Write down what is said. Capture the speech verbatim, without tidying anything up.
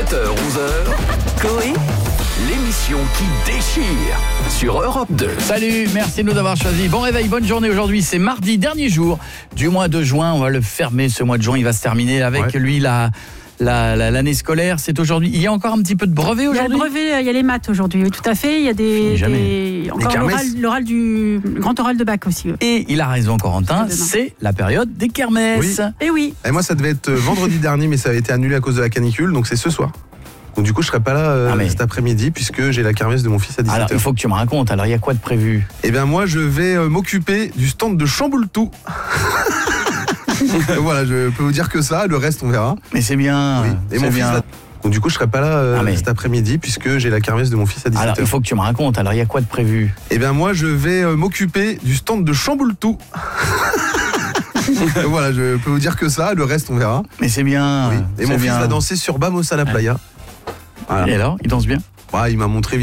sept heures onze heures, Coé, l'émission qui déchire sur Europe deux. Salut, merci de nous avoir choisis. Bon réveil, bonne journée aujourd'hui. C'est mardi, dernier jour du mois de juin. On va le fermer, ce mois de juin. Il va se terminer avec ouais. lui la... La, la, l'année scolaire, c'est aujourd'hui. Il y a encore un petit peu de brevet aujourd'hui. Il y a le brevet, il y a les maths aujourd'hui, oui, tout à fait. Il y a des, des encore l'oral, l'oral du le grand oral de bac aussi. Oui. Et il a raison, Corentin, c'est la période des kermesses. Oui. Et oui. Et moi, ça devait être vendredi dernier, mais ça a été annulé à cause de la canicule, donc c'est ce soir. Donc du coup, je serai pas là euh, ah mais... cet après-midi puisque j'ai la kermesse de mon fils à dix-sept heures. Alors, il faut que tu me racontes. Alors, il y a quoi de prévu? Eh bien, moi, je vais euh, m'occuper du stand de Chamboule-Tout. Voilà, je peux vous dire que ça, le reste on verra. Mais c'est bien. Oui. Et c'est mon bien. fils va... Donc du coup je serai pas là euh, ah mais... cet après-midi puisque j'ai la kermesse de mon fils à dix-sept heures. Alors il faut que tu me racontes, alors il y a quoi de prévu? Eh bien moi je vais euh, m'occuper du stand de Chamboule-Tout. Voilà, je peux vous dire que ça, le reste on verra. Mais c'est bien. Oui. Et c'est mon bien. fils va danser sur Bamos à la Playa. Voilà. Et alors, il danse bien? Ouais, il m'a montré